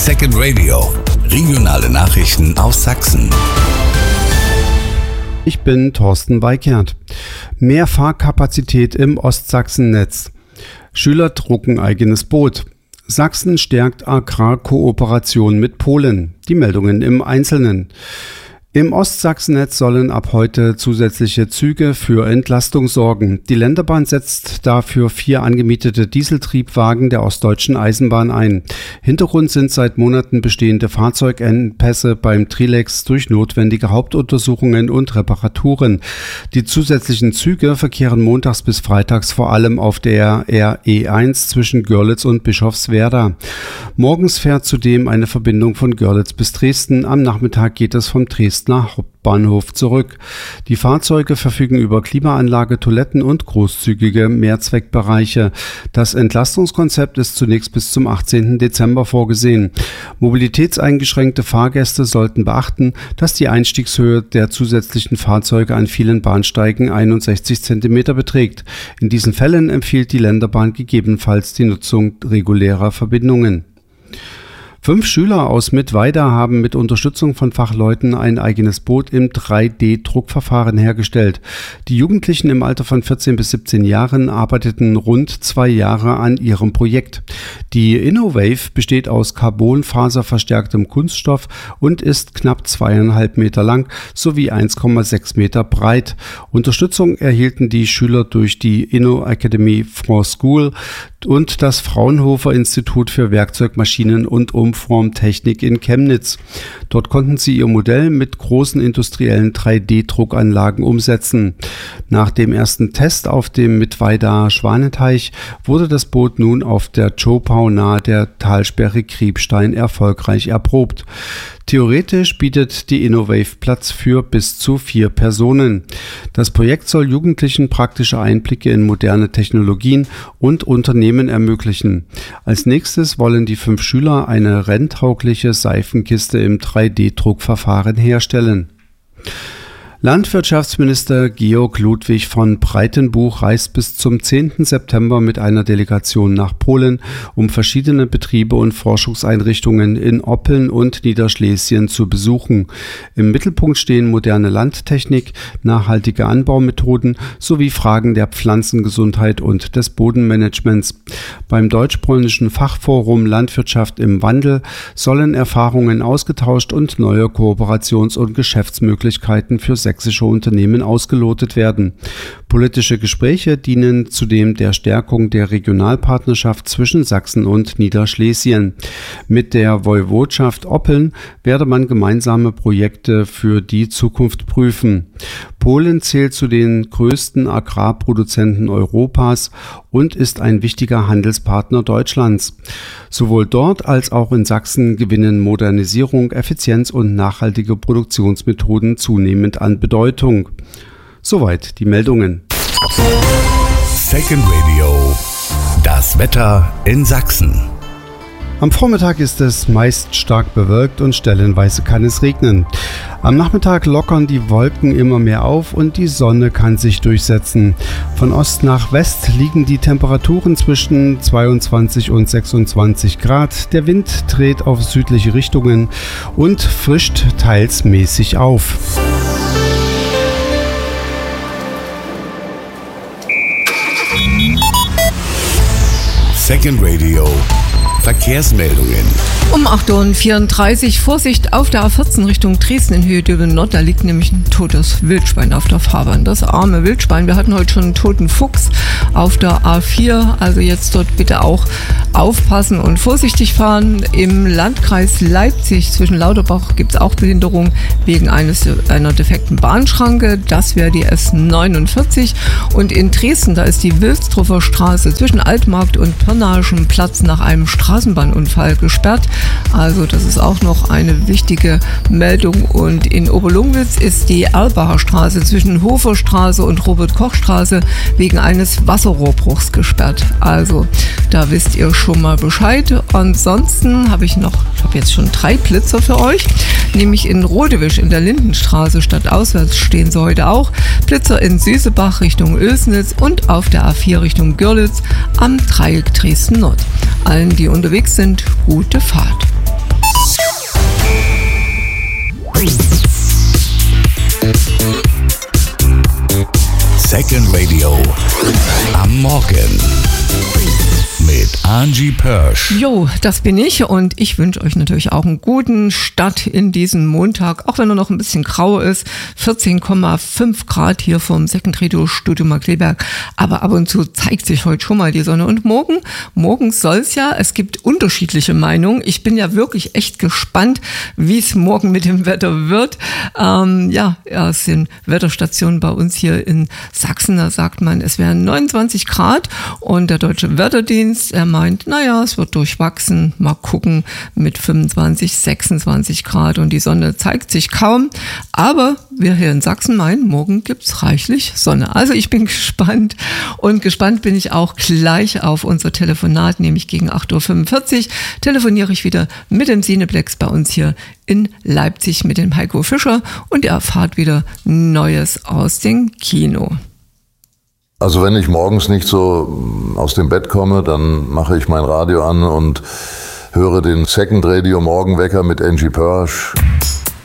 Second Radio. Regionale Nachrichten aus Sachsen. Ich bin Thorsten Weikert. Mehr Fahrkapazität im Ostsachsennetz. Schüler drucken eigenes Boot. Sachsen stärkt Agrarkooperation mit Polen. Die Meldungen im Einzelnen. Im Ostsachsennetz sollen ab heute zusätzliche Züge für Entlastung sorgen. Die Länderbahn setzt dafür 4 angemietete Dieseltriebwagen der Ostdeutschen Eisenbahn ein. Hintergrund sind seit Monaten bestehende Fahrzeugengpässe beim Trilex durch notwendige Hauptuntersuchungen und Reparaturen. Die zusätzlichen Züge verkehren montags bis freitags vor allem auf der RE1 zwischen Görlitz und Bischofswerda. Morgens fährt zudem eine Verbindung von Görlitz bis Dresden. Am Nachmittag geht es vom Dresdner Hauptbahnhof zurück. Die Fahrzeuge verfügen über Klimaanlage, Toiletten und großzügige Mehrzweckbereiche. Das Entlastungskonzept ist zunächst bis zum 18. Dezember vorgesehen. Mobilitätseingeschränkte Fahrgäste sollten beachten, dass die Einstiegshöhe der zusätzlichen Fahrzeuge an vielen Bahnsteigen 61 cm beträgt. In diesen Fällen empfiehlt die Länderbahn gegebenenfalls die Nutzung regulärer Verbindungen. 5 Schüler aus Mittweida haben mit Unterstützung von Fachleuten ein eigenes Boot im 3D-Druckverfahren hergestellt. Die Jugendlichen im Alter von 14 bis 17 Jahren arbeiteten rund 2 Jahre an ihrem Projekt. Die InnoWave besteht aus carbonfaserverstärktem Kunststoff und ist knapp 2,5 Meter lang sowie 1,6 Meter breit. Unterstützung erhielten die Schüler durch die Inno Academy for School und das Fraunhofer Institut für Werkzeug, Maschinen und Umformtechnik in Chemnitz. Dort konnten sie ihr Modell mit großen industriellen 3D-Druckanlagen umsetzen. Nach dem ersten Test auf dem Mittweidaer Schwaneteich wurde das Boot nun auf der Zschopau nahe der Talsperre Kriebstein erfolgreich erprobt. Theoretisch bietet die InnoWave Platz für bis zu 4 Personen. Das Projekt soll Jugendlichen praktische Einblicke in moderne Technologien und Unternehmen ermöglichen. Als nächstes wollen die 5 Schüler eine renntaugliche Seifenkiste im 3D-Druckverfahren herstellen. Landwirtschaftsminister Georg Ludwig von Breitenbuch reist bis zum 10. September mit einer Delegation nach Polen, um verschiedene Betriebe und Forschungseinrichtungen in Oppeln und Niederschlesien zu besuchen. Im Mittelpunkt stehen moderne Landtechnik, nachhaltige Anbaumethoden sowie Fragen der Pflanzengesundheit und des Bodenmanagements. Beim deutsch-polnischen Fachforum Landwirtschaft im Wandel sollen Erfahrungen ausgetauscht und neue Kooperations- und Geschäftsmöglichkeiten für sächsische Unternehmen ausgelotet werden. Politische Gespräche dienen zudem der Stärkung der Regionalpartnerschaft zwischen Sachsen und Niederschlesien. Mit der Woiwodschaft Oppeln werde man gemeinsame Projekte für die Zukunft prüfen. Polen zählt zu den größten Agrarproduzenten Europas und ist ein wichtiger Handelspartner Deutschlands. Sowohl dort als auch in Sachsen gewinnen Modernisierung, Effizienz und nachhaltige Produktionsmethoden zunehmend an Bedeutung. Soweit die Meldungen. Second Radio. Das Wetter in Sachsen. Am Vormittag ist es meist stark bewölkt und stellenweise kann es regnen. Am Nachmittag lockern die Wolken immer mehr auf und die Sonne kann sich durchsetzen. Von Ost nach West liegen die Temperaturen zwischen 22 und 26 Grad. Der Wind dreht auf südliche Richtungen und frischt teils mäßig auf. Second Radio. Verkehrsmeldungen. Um 8.34 Uhr Vorsicht auf der A14 Richtung Dresden in Höhe Döbel Nord. Da liegt nämlich ein totes Wildschwein auf der Fahrbahn. Das arme Wildschwein. Wir hatten heute schon einen toten Fuchs auf der A4. Also jetzt dort bitte auch aufpassen und vorsichtig fahren. Im Landkreis Leipzig zwischen Lauterbach gibt es auch Behinderung wegen einer defekten Bahnschranke. Das wäre die S49. Und in Dresden, da ist die Wilsdruffer Straße zwischen Altmarkt und Pirnagenplatz nach einem Straßenbahnunfall gesperrt. Also das ist auch noch eine wichtige Meldung. Und in Oberlungwitz ist die Erlbacher Straße zwischen Hoferstraße und Robert-Koch-Straße wegen eines Wasserrohrbruchs gesperrt. Also da wisst ihr schon mal Bescheid. Ansonsten habe ich jetzt schon 3 Blitzer für euch. Nämlich in Rodewisch in der Lindenstraße stadtauswärts stehen sie heute auch. Blitzer in Süßebach Richtung Oelsnitz und auf der A4 Richtung Görlitz am Dreieck Dresden Nord. Allen, die unterwegs sind, gute Fahrt. Second Radio am Morgen mit Angie Pörsch. Jo, das bin ich und ich wünsche euch natürlich auch einen guten Start in diesen Montag, auch wenn er noch ein bisschen grau ist. 14,5 Grad hier vom Second Radio Studio Markkleeberg, aber ab und zu zeigt sich heute schon mal die Sonne. Und morgen soll es ja, es gibt unterschiedliche Meinungen. Ich bin ja wirklich echt gespannt, wie es morgen mit dem Wetter wird. Es sind Wetterstationen bei uns hier in Sachsen, da sagt man, es wären 29 Grad und der Deutsche Wetterdienst, er meint, es wird durchwachsen, mal gucken, mit 25, 26 Grad und die Sonne zeigt sich kaum, aber wir hier in Sachsen meinen, morgen gibt's reichlich Sonne. Also ich bin gespannt und gespannt bin ich auch gleich auf unser Telefonat, nämlich gegen 8.45 Uhr telefoniere ich wieder mit dem Cineplex bei uns hier in Leipzig mit dem Heiko Fischer und ihr erfahrt wieder Neues aus dem Kino. Also wenn ich morgens nicht so aus dem Bett komme, dann mache ich mein Radio an und höre den Second Radio Morgenwecker mit Angie Pörsch.